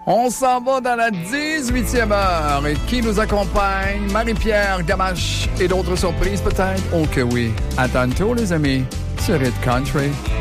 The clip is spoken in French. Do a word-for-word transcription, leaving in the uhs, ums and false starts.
On s'en va dans la dix-huitième heure. Et qui nous accompagne? Marie-Pierre Gamache et d'autres surprises peut-être? Oh que oui. À tantôt les amis, sur Hit Country.